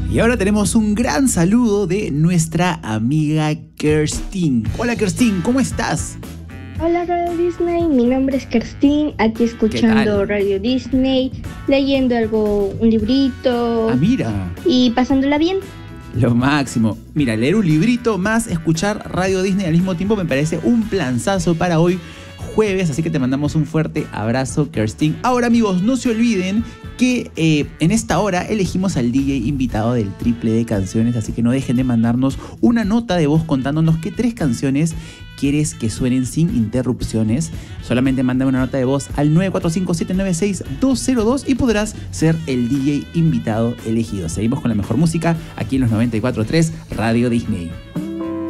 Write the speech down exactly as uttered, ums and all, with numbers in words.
Y ahora tenemos un gran saludo de nuestra amiga Kerstin. Hola Kerstin, ¿cómo estás? Hola Radio Disney, mi nombre es Kerstin, aquí escuchando Radio Disney, leyendo algo, un librito. Ah, mira. Y pasándola bien. Lo máximo. Mira, leer un librito más escuchar Radio Disney al mismo tiempo me parece un planzazo para hoy jueves, así que te mandamos un fuerte abrazo, Kerstin. Ahora amigos, no se olviden que eh, en esta hora elegimos al D J invitado del triple de canciones, así que no dejen de mandarnos una nota de voz contándonos qué tres canciones quieres que suenen sin interrupciones. Solamente mándame una nota de voz al nueve cuatro cinco siete nueve seis dos cero dos y podrás ser el D J invitado elegido. Seguimos con la mejor música aquí en los noventa y cuatro punto tres Radio Disney.